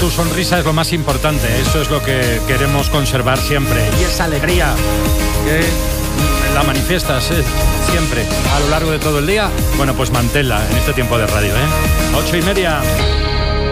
tu sonrisa es lo más importante, eso es lo que queremos conservar siempre. Y esa alegría que la manifiestas siempre, a lo largo de todo el día, bueno, pues manténla en este tiempo de radio, 8:30.